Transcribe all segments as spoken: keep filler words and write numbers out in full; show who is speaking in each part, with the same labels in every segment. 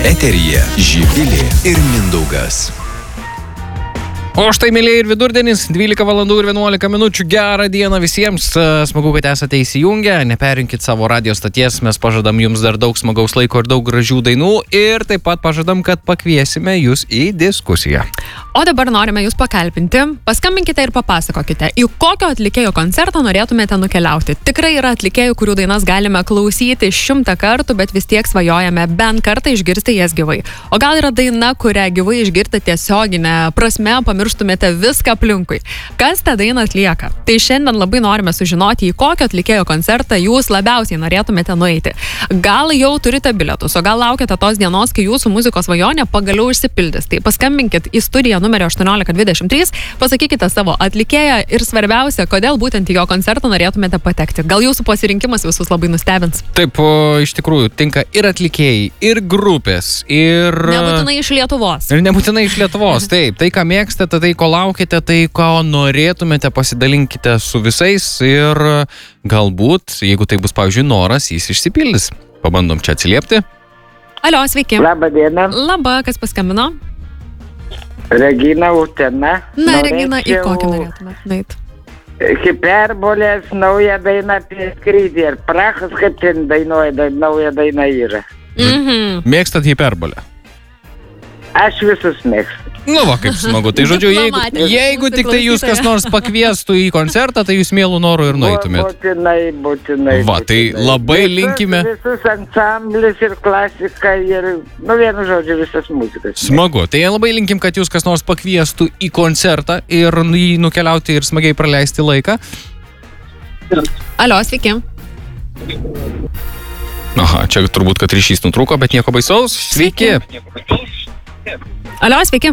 Speaker 1: Eteryje Živilė ir Mindaugas.
Speaker 2: O štai, mėlyje, ir vidurdienis, dvylika valandų ir vienuolika minučių. Gerą dieną visiems. Smagu, kad esate įsijungę. Neperinkit savo radio stoties. Mes pažadam jums dar daug smagaus laiko ir daug gražių dainų. Ir taip pat pažadam, kad pakviesime jūs į diskusiją.
Speaker 3: O dabar norime jūs pakalbinti. Paskambinkite ir papasakokite, į kokio atlikėjo koncertą norėtumėte nukeliauti. Tikrai yra atlikėjų, kurių dainas galime klausyti šimtą kartų, bet vis tiek svajojame bent kartą išgirsti jas gyvai. O gal yra daina, kurią gyvai išgirti tiesioginę prasme, pamirštumėte viską aplinkui. Kas tą dainą atlieka? Tai šiandien labai norime sužinoti, į kokio atlikėjo koncertą jūs labiausiai norėtumėte nueiti. Gal jau turite bilietus, o gal laukiate tos dienos, kai jūsų muzikos svajonė pagaliau išsipildys. Tai paskambinkit į studiją numerio aštuoniolika dvidešimt trys, pasakykite savo atlikėją ir svarbiausia, kodėl būtent į jo koncertą norėtumėte patekti. Gal jūsų pasirinkimas visus labai nustebins?
Speaker 2: Taip, o, iš tikrųjų, tinka ir atlikėjai, ir grupės, ir...
Speaker 3: Nebūtinai iš Lietuvos.
Speaker 2: Ir nebūtinai iš Lietuvos, taip. Tai, ką mėgstate, tai, ko laukite, tai, ko norėtumėte, pasidalinkite su visais ir galbūt, jeigu tai bus, pavyzdžiui, noras, jis išsipildys. Pabandom čia atsiliepti.
Speaker 3: Alio, sveiki.
Speaker 4: Labą dieną.
Speaker 3: Labą, kas paskambino?
Speaker 4: Regina Utena.
Speaker 3: Na, Regina, į kokį norėtumėt nueiti?
Speaker 4: Hiperbolės nauja daina apie skrydį ir prachas, kaip ten dainuoja, da, nauja daina yra.
Speaker 3: Mhm.
Speaker 2: Mėgstat hiperbolę?
Speaker 4: Aš visus mėgstu.
Speaker 2: Nu, va, kaip smagu. Tai žodžiu, jeigu, jeigu tik tai jūs kas nors pakviestų į koncertą, tai jūs mielų norų ir nueitumėt.
Speaker 4: Būtinai, būtinai.
Speaker 2: Va, tai
Speaker 4: būtinai.
Speaker 2: labai
Speaker 4: visus,
Speaker 2: linkime.
Speaker 4: Visus ansamblis ir klasika ir, nu, vienu žodžiu, visas muzikas.
Speaker 2: Smagu. Tai labai linkim, kad jūs kas nors pakviestų į koncertą ir jį nukeliauti ir smagiai praleisti laiką.
Speaker 3: Alio, sveiki.
Speaker 2: Aha, čia turbūt, kad ryšys nutrūko, bet nieko baisaus. Sveiki.
Speaker 3: Alio, sveiki.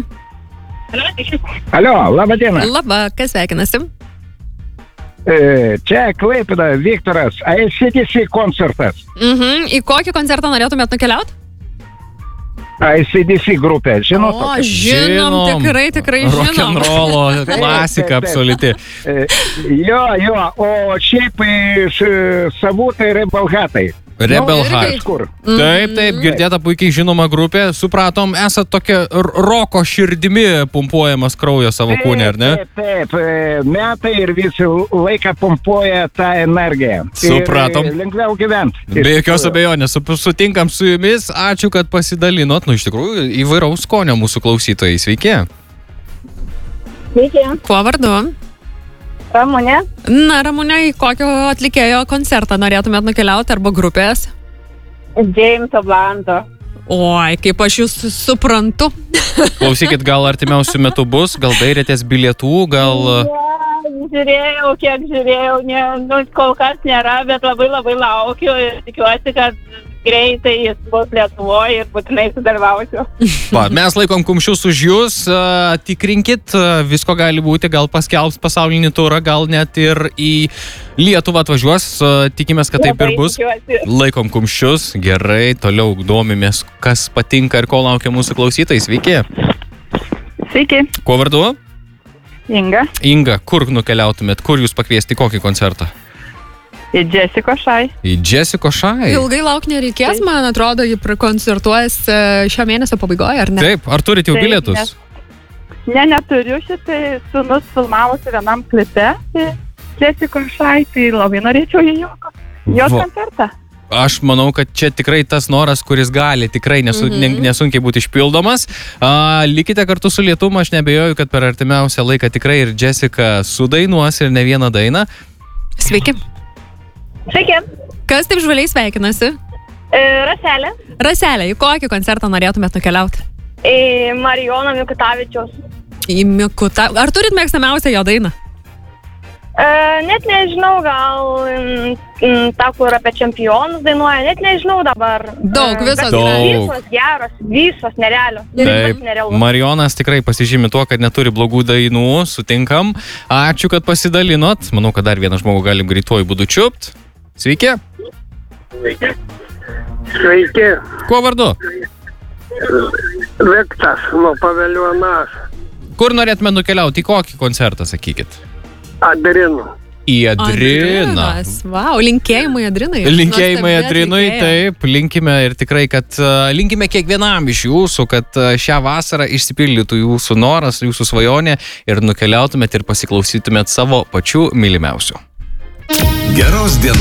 Speaker 4: Alio, labą dieną.
Speaker 3: Labą, kas sveikinasi?
Speaker 4: E, čia Klaipėda, Viktoras, A C D C koncertas.
Speaker 3: Mhm. Į kokį koncertą norėtumėt nukeliauti?
Speaker 4: A C D C grupė, žinot?
Speaker 3: O, žinom, tikrai, tikrai žinom.
Speaker 2: Rock'n'rollo klasika absoliuti.
Speaker 4: E, jo, jo, o šiaip iš savų tai Rebel Heartai.
Speaker 2: Rebel
Speaker 3: irgi.
Speaker 2: Heart.
Speaker 4: Kur?
Speaker 2: Taip, taip, girdėta puikiai žinoma grupė. Supratom, esat tokia r- roko širdimi pumpuojamas kraujo savo kūne, ar ne?
Speaker 4: Taip, taip, e, metai ir visą laiką pumpuoja tą energiją.
Speaker 2: Supratom.
Speaker 4: Ir lengviau gyventi.
Speaker 2: Be jokios abejonės, su- sutinkam su jumis. Ačiū, kad pasidalinot. Nu, iš tikrųjų, įvairaus skonio mūsų klausytojai. Sveiki.
Speaker 5: Sveiki,
Speaker 3: Kuo vardu?
Speaker 5: Ramunė.
Speaker 3: Na, Ramunė, į kokio atlikėjo koncertą norėtumėt nukeliauti arba grupės?
Speaker 5: Jameso Blando.
Speaker 3: Oi, kaip aš jūs suprantu.
Speaker 2: Klausykit, gal artimiausių metų bus, gal dairėtės bilietų, gal...
Speaker 5: Ne, žiūrėjau, kiek žiūrėjau, ne, nu, kol kas nėra, bet labai labai laukiu ir tikiuosi, kad greitai jis bus Lietuvoje ir būtinai sudalyvausiu.
Speaker 2: Va, mes laikom kumščius už jūs, a, tikrinkit, a, visko gali būti, gal paskelbs pasaulinį turą, gal net ir į Lietuvą atvažiuos, a, tikimės, kad taip ir
Speaker 5: Labai
Speaker 2: bus.
Speaker 5: tikiuosi.
Speaker 2: Laikom kumščius, gerai, toliau domimės, kas patinka ir ko laukia mūsų klausytojai. Sveiki.
Speaker 5: Sveiki,
Speaker 2: Kuo vardu?
Speaker 5: Inga.
Speaker 2: Inga, kur nukeliautumėt, kur jūs pakviesti, kokį koncertą?
Speaker 5: Ir Jessica Šai.
Speaker 2: Į Jessica Šai.
Speaker 3: Ilgai lauk nereikės, man atrodo, ji koncertuos e, šio mėnesio pabaigoje, ar ne?
Speaker 2: Taip, ar turite jau
Speaker 5: Taip,
Speaker 2: bilietus?
Speaker 5: nes- Ne, neturiu šitai, sūnus filmavosi vienam klipe, tai Jessica Šai, tai labai norėčiau į jo, jo
Speaker 2: Va.
Speaker 5: koncertą.
Speaker 2: Aš manau, kad čia tikrai tas noras, kuris gali tikrai nesu,
Speaker 3: Mhm.
Speaker 2: ne, nesunkiai būti išpildomas. A, likite kartu su Lietuva, aš nebejoju, kad per artimiausią laiką tikrai ir Jessica sudainuos ir ne vieną dainą.
Speaker 3: Sveiki.
Speaker 5: Sveiki,
Speaker 3: Kas taip žvaliai sveikinasi?
Speaker 5: e, Raselė,
Speaker 3: Raselė, į kokį koncertą norėtumėt nukeliauti?
Speaker 5: e, Marijono Mikutavičiaus.
Speaker 3: Į Mikutą. Ar turit mėgstamiausią jo dainą?
Speaker 5: E, net nežinau, gal m, m, tą, kur apie čempionus dainuoja, net nežinau dabar.
Speaker 3: Daug,
Speaker 5: E,
Speaker 3: visos
Speaker 5: bet
Speaker 2: Daug.
Speaker 5: Visos geros, visos nerealios.
Speaker 2: Taip,
Speaker 5: Nerealu.
Speaker 2: Marijonas tikrai pasižymi tuo, kad neturi blogų dainų, sutinkam. Ačiū, kad pasidalinot. Manau, kad dar vieną žmogų galim greituoju būdu čiupt. Sveiki.
Speaker 4: Sveiki,
Speaker 2: Kuo vardu?
Speaker 4: Viktas, nuo Paveliuonas,
Speaker 2: Kur norėtume nukeliauti, į kokį koncertą, sakykit?
Speaker 4: Adrinu.
Speaker 2: į Adriną.
Speaker 3: Adrinas, vau, linkėjimai Adrinai.
Speaker 2: Linkėjimai Adrinui, taip, linkime ir tikrai, kad uh, linkime kiekvienam iš jūsų, kad uh, šią vasarą išsipildytų jūsų noras, jūsų svajonė ir nukeliautumėt ir pasiklausytumėt savo pačių mylimiausių.
Speaker 1: Geros dienos.